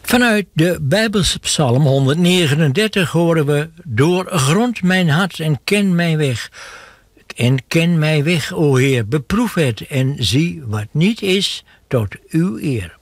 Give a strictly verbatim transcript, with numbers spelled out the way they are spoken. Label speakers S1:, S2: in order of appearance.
S1: Vanuit de Bijbelse psalm honderdnegenendertig horen we: doorgrond mijn hart en ken mijn weg. En ken mijn weg, o Heer, beproef het en zie wat niet is tot uw eer.